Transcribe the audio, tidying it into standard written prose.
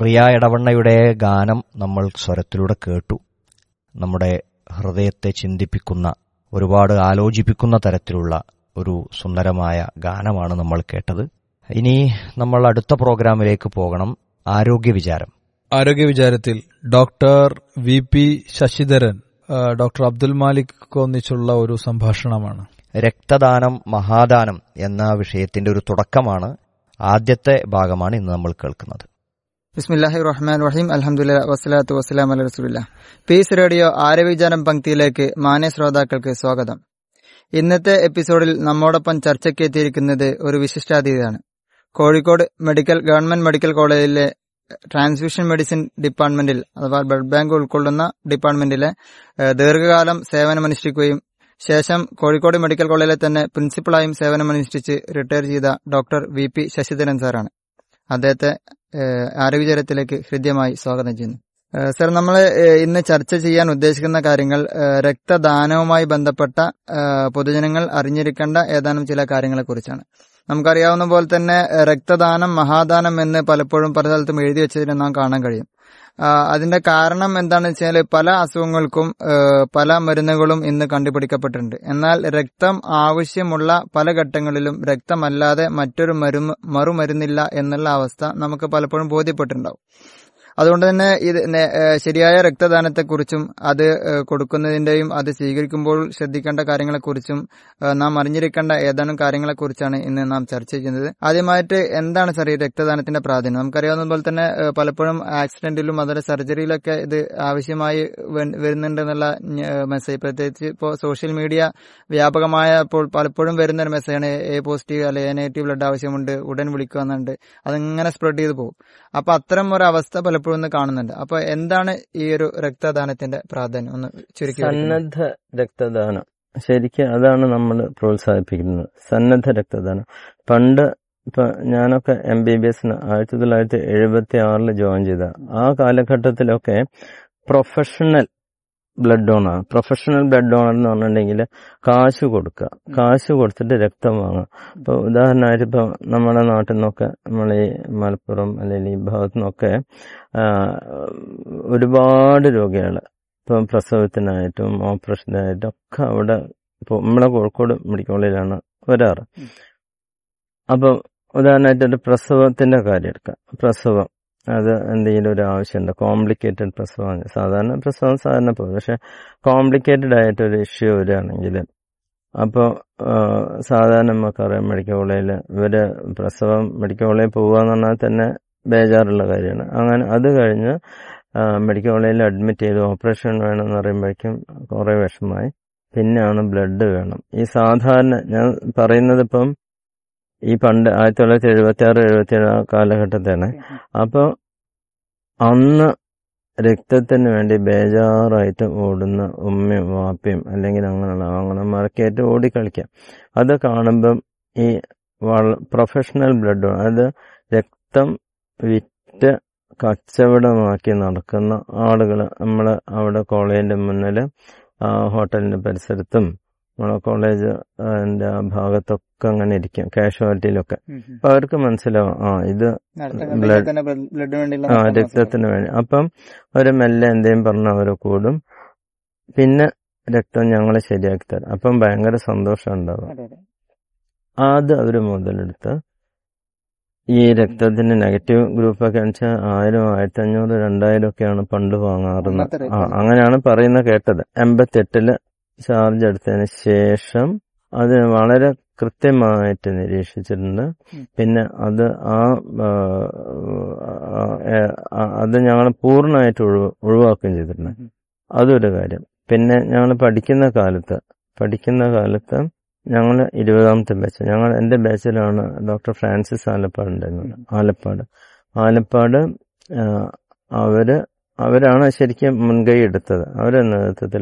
റിയ എടവണ്ണയുടെ ഗാനം നമ്മൾ സ്വരത്തിലൂടെ കേട്ടു. നമ്മുടെ ഹൃദയത്തെ ചിന്തിപ്പിക്കുന്ന, ഒരുപാട് ആലോചിപ്പിക്കുന്ന തരത്തിലുള്ള ഒരു സുന്ദരമായ ഗാനമാണ് നമ്മൾ കേട്ടത്. ഇനി നമ്മൾ അടുത്ത പ്രോഗ്രാമിലേക്ക് പോകണം. ആരോഗ്യ വിചാരത്തിൽ doctor VP Sasidharan, doctor Abdul Malik ഒന്നിച്ചുള്ള ഒരു സംഭാഷണമാണ്. രക്തദാനം മഹാദാനം എന്ന വിഷയത്തിന്റെ ഒരു തുടക്കമാണ്. ആദ്യത്തെ ഭാഗമാണ് ഇന്ന് നമ്മൾ കേൾക്കുന്നത്. ബിസ്മില്ലാഹിർ റഹ്മാനിർ റഹീം. അൽഹംദുലില്ലാഹി വസ്സലാത്തു വസ്സലാമു അലാ റസൂലില്ലാഹ്. പീസ് റേഡിയോ ആരോഗ്യവിചാരം പങ്ക്തിയിലേക്ക് മാന്യ ശ്രോതാക്കൾക്ക് സ്വാഗതം. ഇന്നത്തെ എപ്പിസോഡിൽ നമ്മോടൊപ്പം ചർച്ചയ്ക്ക് എത്തിയിരിക്കുന്നത് ഒരു വിശിഷ്ടാതിഥിയാണ്. കോഴിക്കോട് ഗവൺമെന്റ് മെഡിക്കൽ കോളേജിലെ ട്രാൻസ്ഫ്യൂഷൻ മെഡിസിൻ ഡിപ്പാർട്ട്മെന്റിൽ അഥവാ ബ്ലഡ് ബാങ്ക് ഉൾക്കൊള്ളുന്ന ഡിപ്പാർട്ട്മെന്റിലെ ദീർഘകാലം സേവനമനുഷ്ഠിക്കുകയും ശേഷം കോഴിക്കോട് മെഡിക്കൽ കോളേജിലെ തന്നെ പ്രിൻസിപ്പളായും സേവനമനുഷ്ഠിച്ച് റിട്ടയർ ചെയ്ത ഡോക്ടർ VP ശശിധരൻ സാറാണ്. അദ്ദേഹത്തെ ആരോഗ്യചരത്തിലേക്ക് ഹൃദ്യമായി സ്വാഗതം ചെയ്യുന്നു. സർ, നമ്മൾ ഇന്ന് ചർച്ച ചെയ്യാൻ ഉദ്ദേശിക്കുന്ന കാര്യങ്ങൾ രക്തദാനവുമായി ബന്ധപ്പെട്ട പൊതുജനങ്ങൾ അറിഞ്ഞിരിക്കേണ്ട ഏതാനും ചില കാര്യങ്ങളെ കുറിച്ചാണ്. നമുക്കറിയാവുന്ന പോലെ തന്നെ രക്തദാനം മഹാദാനം എന്ന് പലപ്പോഴും പല സ്ഥലത്തും എഴുതി വെച്ചതിന് നാം കാണാൻ കഴിയും. അതിന്റെ കാരണം എന്താണെന്ന് വെച്ചാൽ പല അസുഖങ്ങൾക്കും പല മരുന്നുകളും ഇന്ന് കണ്ടുപിടിക്കപ്പെട്ടിട്ടുണ്ട്. എന്നാൽ രക്തം ആവശ്യമുള്ള പല ഘട്ടങ്ങളിലും രക്തമല്ലാതെ മറ്റൊരു മറുമരുന്നില്ല എന്നുള്ള അവസ്ഥ നമുക്ക് പലപ്പോഴും ബോധ്യപ്പെട്ടിട്ടുണ്ടാവും. അതുകൊണ്ട് തന്നെ ഇത് ശരിയായ രക്തദാനത്തെക്കുറിച്ചും അത് കൊടുക്കുന്നതിന്റെയും അത് സ്വീകരിക്കുമ്പോൾ ശ്രദ്ധിക്കേണ്ട കാര്യങ്ങളെക്കുറിച്ചും നാം അറിഞ്ഞിരിക്കേണ്ട ഏതാനും കാര്യങ്ങളെക്കുറിച്ചാണ് ഇന്ന് നാം ചർച്ച ചെയ്യുന്നത്. ആദ്യമായിട്ട് എന്താണ് സാർ ഈ രക്തദാനത്തിന്റെ പ്രാധാന്യം? നമുക്കറിയാവുന്ന പോലെ തന്നെ പലപ്പോഴും ആക്സിഡന്റിലും അതുപോലെ സർജറിയിലൊക്കെ ഇത് ആവശ്യമായി വരുന്നുണ്ടെന്നുള്ള മെസ്സേജ്, പ്രത്യേകിച്ച് ഇപ്പോൾ സോഷ്യൽ മീഡിയ വ്യാപകമായപ്പോൾ പലപ്പോഴും വരുന്നൊരു മെസ്സേജാണ് A പോസിറ്റീവ് അല്ലെങ്കിൽ A നെഗറ്റീവ് ബ്ലഡ് ആവശ്യമുണ്ട്, ഉടൻ വിളിക്കുക എന്നുണ്ട്. അതിങ്ങനെ സ്പ്രെഡ് ചെയ്ത് പോകും. അപ്പൊ അത്തരം ഒരു അവസ്ഥ പലപ്പോഴും കാണുന്നുണ്ട്. അപ്പൊ എന്താണ് ഈ ഒരു രക്തദാനത്തിന്റെ പ്രാധാന്യം ഒന്ന് ചുരുക്കി? സന്നദ്ധ രക്തദാനം ശരിക്കും അതാണ് നമ്മൾ പ്രോത്സാഹിപ്പിക്കുന്നത്. സന്നദ്ധ രക്തദാനം പണ്ട് ഇപ്പൊ ഞാനൊക്കെ MBBS 1976 ജോയിൻ ചെയ്ത ആ കാലഘട്ടത്തിലൊക്കെ പ്രൊഫഷണൽ ബ്ലഡ് ഡോണർ എന്ന് പറഞ്ഞിട്ടുണ്ടെങ്കിൽ കാശ് കൊടുത്തിട്ട് രക്തം വാങ്ങുക. ഇപ്പൊ ഉദാഹരണമായിട്ട് ഇപ്പൊ നമ്മുടെ നാട്ടിൽ നിന്നൊക്കെ നമ്മളീ മലപ്പുറം അല്ലെങ്കിൽ ഈ ഭാഗത്തു നിന്നൊക്കെ ഒരുപാട് രോഗികൾ ഇപ്പം പ്രസവത്തിനായിട്ടും ഓപ്പറേഷനായിട്ടും ഒക്കെ അവിടെ ഇപ്പൊ നമ്മളെ കോഴിക്കോട് മെഡിക്കൽ കോളേജിലാണ് വരാറ്. അപ്പൊ ഉദാഹരണമായിട്ട് ഒരു പ്രസവത്തിന്റെ കാര്യം എടുക്കാം. പ്രസവം അത് എന്തെങ്കിലും ഒരു ആവശ്യമുണ്ട്, കോംപ്ലിക്കേറ്റഡ് പ്രസവമാണ്. സാധാരണ പ്രസവം സാധാരണ പോകും, പക്ഷെ കോംപ്ലിക്കേറ്റഡ് ആയിട്ടൊരു ഇഷ്യൂ വരികയാണെങ്കിൽ അപ്പോൾ സാധാരണ നമുക്കറിയാം മെഡിക്കൽ കോളേജിൽ മെഡിക്കൽ കോളേജിൽ പോകുക എന്ന് പറഞ്ഞാൽ തന്നെ ബേജാറുള്ള കാര്യമാണ്. അങ്ങനെ അത് കഴിഞ്ഞ് മെഡിക്കൽ കോളേജിൽ അഡ്മിറ്റ് ചെയ്ത് ഓപ്പറേഷൻ വേണമെന്ന് പറയുമ്പോഴേക്കും കുറേ വിഷമമായി. പിന്നെയാണ് ബ്ലഡ് വേണം. ഈ സാധാരണ ഞാൻ പറയുന്നത് ഇപ്പം ഈ പണ്ട് 1976-77 കാലഘട്ടത്താണ്. അപ്പോൾ അന്ന് രക്തത്തിന് വേണ്ടി ബേജാറായിട്ട് ഓടുന്ന ഉമ്മയും വാപ്പയും അല്ലെങ്കിൽ അങ്ങനെയുള്ള ആങ്ങളമാരൊക്കെയായിട്ട് ഓടിക്കളിക്കാം. അത് കാണുമ്പം ഈ പ്രൊഫഷണൽ ബ്ലഡ്, അത് രക്തം വിറ്റ് കച്ചവടമാക്കി നടക്കുന്ന ആളുകൾ നമ്മൾ അവിടെ കോളേജിന്റെ മുന്നിൽ ഹോട്ടലിന്റെ പരിസരത്തും നമ്മളെ കോളേജ് അതിന്റെ ആ ഭാഗത്തൊക്കെ അങ്ങനെ ഇരിക്കും, കാഷ്വാലിറ്റിയിലൊക്കെ. അപ്പൊ അവർക്ക് മനസ്സിലാവും ഇത് രക്തത്തിന് വേണ്ടി. അപ്പം അവര് മെല്ലെ എന്തേലും പറഞ്ഞ അവരെ കൂടും, പിന്നെ രക്തം ഞങ്ങൾ ശരിയാക്കി തരാം. അപ്പം ഭയങ്കര സന്തോഷം ഉണ്ടാവും. അത് അവര് മുതലെടുത്ത് ഈ രക്തത്തിന്റെ നെഗറ്റീവ് ഗ്രൂപ്പൊക്കെ വെച്ചാൽ 1000, 1500, 2000 ഒക്കെയാണ് പണ്ട് വാങ്ങാറുള്ളത്. അങ്ങനെയാണ് പറയുന്ന കേട്ടത്. 88 ചാർജ് എടുത്തതിന് ശേഷം അത് വളരെ കൃത്യമായിട്ട് നിരീക്ഷിച്ചിട്ടുണ്ട്. പിന്നെ അത് ഞങ്ങൾ പൂർണ്ണമായിട്ട് ഒഴിവാക്കുകയും ചെയ്തിട്ടുണ്ട്. അതൊരു കാര്യം. പിന്നെ ഞങ്ങൾ പഠിക്കുന്ന കാലത്ത് ഞങ്ങൾ 20ാമത്തെ ബാച്ച്, എൻ്റെ ബാച്ചിലാണ് ഡോക്ടർ ഫ്രാൻസിസ് ആലപ്പാട് ഉണ്ടായിരുന്നത്. ആലപ്പാട് അവരാണ് ശരിക്കും മുൻകൈ എടുത്തത്. അവരുടെ നേതൃത്വത്തിൽ